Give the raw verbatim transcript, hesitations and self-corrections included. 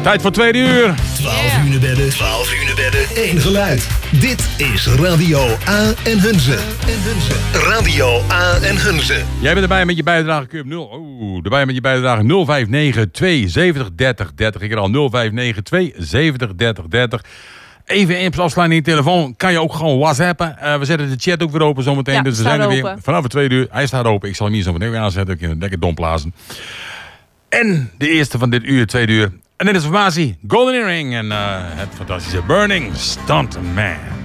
Tijd voor tweede uur. twaalf uur bedden, twaalf uur bedden, één geluid. Dit is Radio A en Hunze. Radio A en Hunze. Jij bent erbij met je bijdrage Cup nul. Oeh, erbij met je bijdrage nul vijf negen twee zeven dertig dertig. Ik herhaal nul vijf negen twee zeven dertig dertig. Even in afsluiting in je telefoon. Kan je ook gewoon whatsappen. Uh, we zetten de chat ook weer open zometeen. Ja, dus we zijn er weer open. vanaf het tweede uur. Hij staat open. Ik zal hem hier zo meteen weer aanzetten. Ik kan het lekker dompblazen. En de eerste van dit uur, tweede uur. En dit is informatie. Golden Earring en uh, het fantastische Burning Stunt Man.